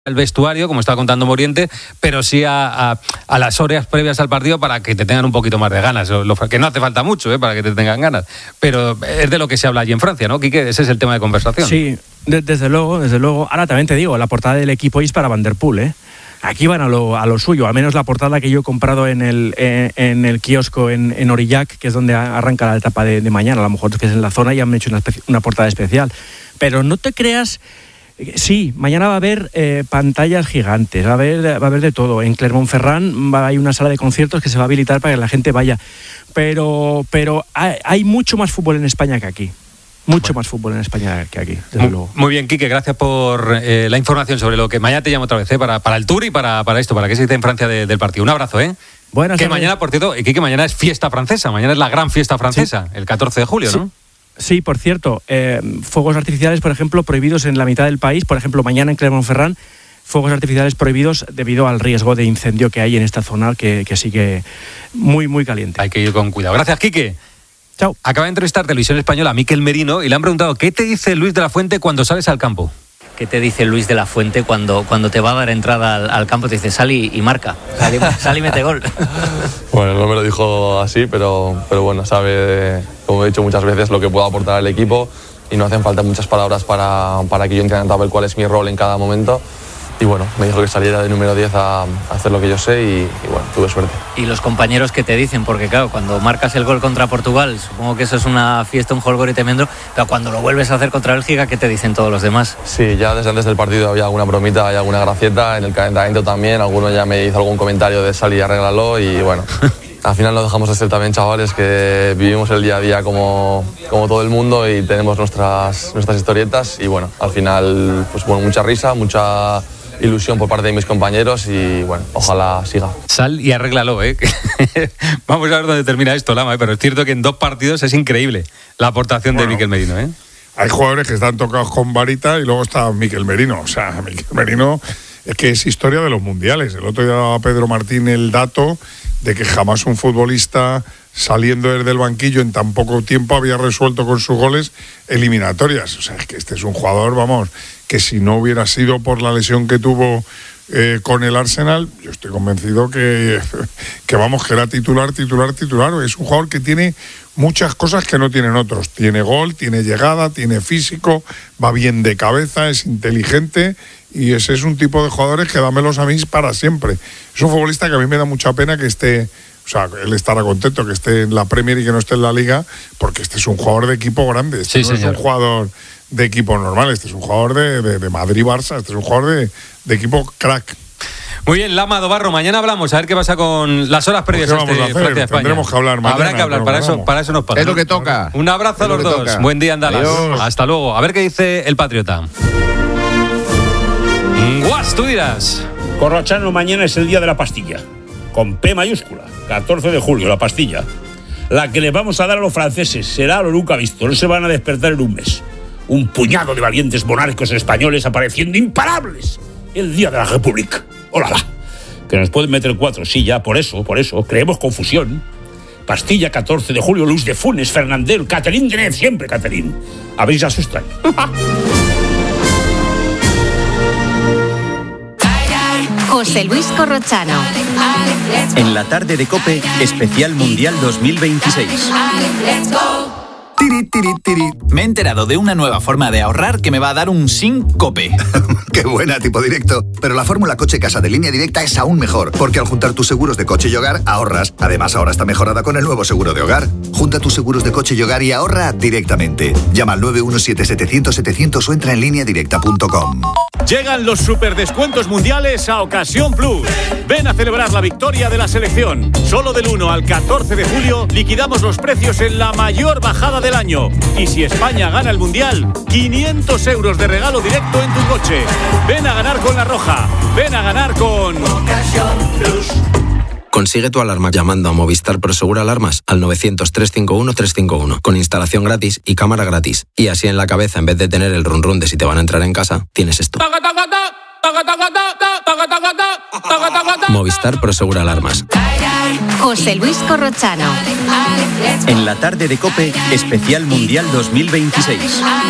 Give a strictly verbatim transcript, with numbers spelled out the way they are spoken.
el vestuario, como estaba contando Moriente, pero sí a, a, a las horas previas al partido para que te tengan un poquito más de ganas, lo, lo, que no hace falta mucho, ¿eh? Para que te tengan ganas, pero es de lo que se habla allí en Francia, ¿no, Quique? Ese es el tema de conversación. Sí, de, desde luego, desde luego. Ahora también te digo, la portada del equipo es para Van der Poel, ¿eh? Aquí van a lo, a lo suyo, al menos la portada que yo he comprado en el, en, en el kiosco en, en Aurillac, que es donde arranca la etapa de, de mañana, a lo mejor que es en la zona y han hecho una, especie, una portada especial. Pero no te creas... Sí, mañana va a haber eh, pantallas gigantes, va a haber, va a haber de todo. En Clermont-Ferrand hay una sala de conciertos que se va a habilitar para que la gente vaya. Pero, pero hay, hay mucho más fútbol en España que aquí. Mucho bueno. más fútbol en España que aquí, desde muy, luego. Muy bien, Quique, gracias por eh, la información sobre lo que mañana te llamo otra vez, ¿eh? para, para el Tour y para, para esto, para que se dice en Francia de, del partido. Un abrazo, ¿eh? Buenas Que tardes. mañana, por cierto, Quique, mañana es fiesta francesa, mañana es la gran fiesta francesa, sí. El catorce de julio, sí. ¿no? Sí, por cierto, eh, fuegos artificiales, por ejemplo, prohibidos en la mitad del país. Por ejemplo, mañana en Clermont-Ferrand, fuegos artificiales prohibidos debido al riesgo de incendio que hay en esta zona, que, que sigue muy, muy caliente. Hay que ir con cuidado. Gracias, Quique. Chao. Acaba de entrevistar Televisión Española a Mikel Merino y le han preguntado ¿qué te dice Luis de la Fuente cuando sales al campo? ¿Qué te dice Luis de la Fuente cuando, cuando te va a dar entrada al, al campo? Te dice, sal y, y marca, sal y, sal y mete gol. Bueno, no me lo dijo así, pero, pero bueno, sabe, como he dicho muchas veces, lo que puedo aportar al equipo y no hacen falta muchas palabras para, para que yo entienda saber cuál es mi rol en cada momento. Y bueno, me dijo que saliera de número diez a, a hacer lo que yo sé y, y bueno, tuve suerte. ¿Y los compañeros qué te dicen? Porque claro, cuando marcas el gol contra Portugal, supongo que eso es una fiesta, un jolgorio tremendo, pero cuando lo vuelves a hacer contra Bélgica, ¿qué te dicen todos los demás? Sí, ya desde antes del partido había alguna bromita, hay alguna gracieta, en el calentamiento también, alguno ya me hizo algún comentario de sal y arréglalo y bueno... Al final no dejamos de ser también chavales que vivimos el día a día como, como todo el mundo y tenemos nuestras, nuestras historietas y bueno, al final pues bueno, mucha risa, mucha ilusión por parte de mis compañeros y bueno, ojalá siga. Sal y arréglalo, ¿eh? Vamos a ver dónde termina esto, Lama, ¿eh? Pero es cierto que en dos partidos es increíble la aportación bueno, de Mikel Merino, ¿eh? Hay jugadores que están tocados con varita y luego está Mikel Merino, o sea, Mikel Merino es que es historia de los mundiales. El otro día daba Pedro Martín el dato de que jamás un futbolista saliendo desde el banquillo en tan poco tiempo había resuelto con sus goles eliminatorias. O sea, es que este es un jugador, vamos, que si no hubiera sido por la lesión que tuvo eh, con el Arsenal, yo estoy convencido que, que vamos, que era titular, titular, titular. Es un jugador que tiene muchas cosas que no tienen otros. Tiene gol, tiene llegada, tiene físico, va bien de cabeza, es inteligente. Y ese es un tipo de jugadores que dámelos a mí para siempre. Es un futbolista que a mí me da mucha pena que esté, o sea, él estará contento que esté en la Premier y que no esté en la Liga, porque este es un jugador de equipo grande. Este sí, no señor. es un jugador de equipo normal, este es un jugador de, de, de Madrid-Barça, este es un jugador de, de equipo crack. Muy bien, Lama Dobarro, mañana hablamos, a ver qué pasa con las horas previas ¿Qué a vamos este a hacer? Francia-España. Tendremos que hablar mañana. Habrá que hablar, para eso, para eso nos pasa. Es lo que toca. Un abrazo a los dos. Toca. Buen día en Dallas. Adiós. Hasta luego. A ver qué dice el Patriota. Guas, tú dirás. Corrochano, mañana es el día de la pastilla. Con P mayúscula. catorce de julio, la pastilla. La que les vamos a dar a los franceses será lo nunca visto. No se van a despertar en un mes. Un puñado de valientes monarcos españoles apareciendo imparables. El día de la República. ¡Ólala! Que nos pueden meter cuatro. Sí, ya, por eso, por eso. Creemos confusión. Pastilla, catorce de julio, Luz de Funes, Fernandel, Catherine Deneuve, siempre Catherine. A ver si asustan. José Luis Corrochano. En la tarde de COPE, especial Mundial dos mil veintiséis. Tiri, tiri, tiri. Me he enterado de una nueva forma de ahorrar que me va a dar un síncope. ¡Qué buena, tipo directo! Pero la fórmula Coche Casa de Línea Directa es aún mejor, porque al juntar tus seguros de coche y hogar, ahorras. Además, ahora está mejorada con el nuevo seguro de hogar. Junta tus seguros de coche y hogar y ahorra directamente. Llama al nueve uno siete setecientos setecientos o entra en línea directa punto com. Llegan los superdescuentos mundiales a Ocasión Plus. Ven a celebrar la victoria de la selección. Solo del uno al catorce de julio liquidamos los precios en la mayor bajada del año. Y si España gana el mundial, quinientos euros de regalo directo en tu coche. Ven a ganar con La Roja. Ven a ganar con Ocasión Plus. Consigue tu alarma llamando a Movistar Prosegur Alarmas al novecientos, trescientos cincuenta y uno, trescientos cincuenta y uno con instalación gratis y cámara gratis. Y así en la cabeza, en vez de tener el run run de si te van a entrar en casa, tienes esto. Movistar Prosegur Alarmas. José Luis Corrochano. En la tarde de COPE, especial Mundial dos mil veintiséis.